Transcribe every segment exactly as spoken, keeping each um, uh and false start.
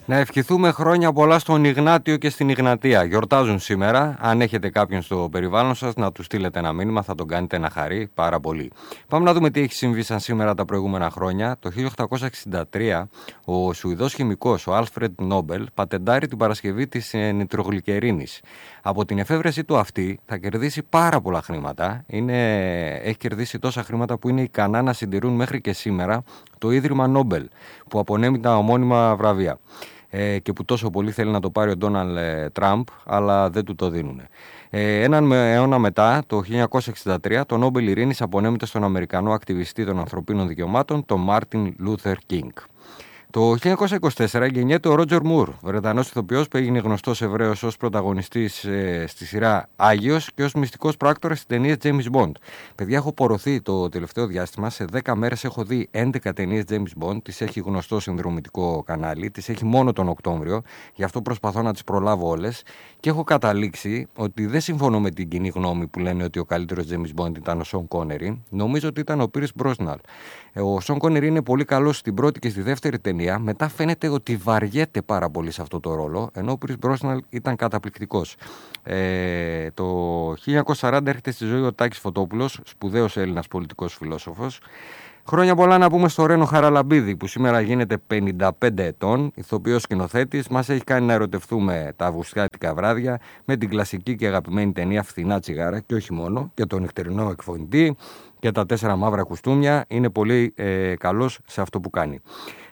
Να ευχηθούμε χρόνια πολλά στον Ιγνάτιο και στην Ιγνατία. Γιορτάζουν σήμερα. Αν έχετε κάποιον στο περιβάλλον σας, να του στείλετε ένα μήνυμα, θα τον κάνετε να χαρεί πάρα πολύ. Πάμε να δούμε τι έχει συμβεί σαν σήμερα τα προηγούμενα χρόνια. Το χίλια οκτακόσια εξήντα τρία, ο Σουηδός χημικός, ο Άλφρεντ Νόμπελ, πατεντάρει την παρασκευή της νητρογλυκερίνης. Από την εφεύρεσή του αυτή θα κερδίσει πάρα πολλά χρήματα. Είναι... Έχει κερδίσει τόσα χρήματα που είναι ικανά να συντηρούν μέχρι και σήμερα το Ίδρυμα Νόμπελ, που απονέμει τα ομώνυμα βραβεία. Ε, και που τόσο πολύ θέλει να το πάρει ο Ντόναλντ Τραμπ, αλλά δεν του το δίνουν. Ε, έναν αιώνα μετά, το χίλια εννιακόσια εξήντα τρία, το Νόμπελ Ειρήνης απονέμεται στον Αμερικανό ακτιβιστή των ανθρωπίνων δικαιωμάτων, τον Μάρτιν Λούθερ Κίνγκ. Το χίλια εννιακόσια είκοσι τέσσερα γεννιέται ο Ρότζερ Μουρ, Βρετανός ηθοποιός που έγινε γνωστός Εβραίος ως πρωταγωνιστής ε, στη σειρά Άγιος και ως μυστικός πράκτορας στις ταινίες James Bond. Παιδιά, έχω πορωθεί το τελευταίο διάστημα. Σε δέκα μέρες έχω δει έντεκα ταινίες James Bond. Τις έχει γνωστό συνδρομητικό κανάλι. Τις έχει μόνο τον Οκτώβριο. Γι' αυτό προσπαθώ να τις προλάβω όλες. Και έχω καταλήξει ότι δεν συμφωνώ με την κοινή γνώμη που λένε ότι ο καλύτερος James Bond ήταν ο Σον Κόνερι. Νομίζω ότι ήταν ο Πίρς Μπρόσναν. Ο Σον Κόνερι είναι πολύ καλός στην πρώτη και στη δεύτερη ταινία. Μετά φαίνεται ότι βαριέται πάρα πολύ σε αυτό το ρόλο, ενώ ο Πίρς Μπρόσναν ήταν καταπληκτικός. Ε, το χίλια εννιακόσια σαράντα έρχεται στη ζωή ο Τάκης Φωτόπουλος, σπουδαίος Έλληνας πολιτικός φιλόσοφος. Χρόνια πολλά να πούμε στο Ρένο Χαραλαμπίδη, που σήμερα γίνεται πενήντα πέντε ετών, ηθοποιός σκηνοθέτης. Μας έχει κάνει να ερωτευτούμε τα αυγουστιάτικα βράδια με την κλασική και αγαπημένη ταινία Φθηνά τσιγάρα, και όχι μόνο, και τον νυχτερινό εκφωνητή και τα τέσσερα μαύρα κουστούμια. Είναι πολύ ε, καλός σε αυτό που κάνει.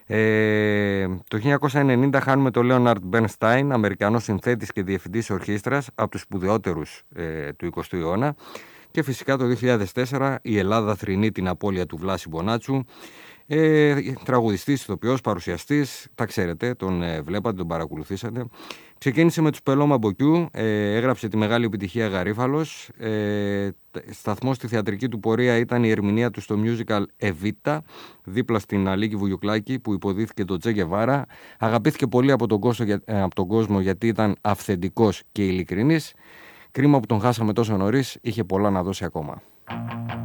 Ε, το χίλια εννιακόσια ενενήντα χάνουμε τον Λέοναρντ Μπέρνσταϊν, Αμερικανός συνθέτης και διευθυντής ορχήστρας, από τους σπουδαιότερους ε, του εικοστού αιώνα. Και φυσικά το δύο χιλιάδες τέσσερα η Ελλάδα θρηνεί την απώλεια του Βλάση Μπονάτσου, ε, τραγουδιστής, ηθοποιός, παρουσιαστής, τα ξέρετε, τον ε, βλέπατε, τον παρακολουθήσατε. Ξεκίνησε με τους Πελώμα Μποκιού, ε, έγραψε τη μεγάλη επιτυχία Γαρίφαλος. Ε, σταθμός στη θεατρική του πορεία ήταν η ερμηνεία του στο musical Εβίτα, δίπλα στην Αλίκη Βουγιουκλάκη, που υποδίθηκε τον Τσε Γκεβάρα. Αγαπήθηκε πολύ από τον κόσμο, ε, από τον κόσμο γιατί ήταν αυθεντικός και ειλικρινής. Κρίμα που τον χάσαμε τόσο νωρίς, είχε πολλά να δώσει ακόμα.